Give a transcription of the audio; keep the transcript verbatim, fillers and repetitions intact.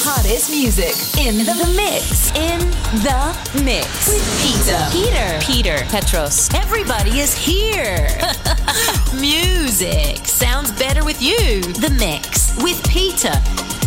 hottest music in the mix. In the mix with Peter. Peter. Peter. Petros. Everybody is here. Music sounds better with you. The mix with Peter.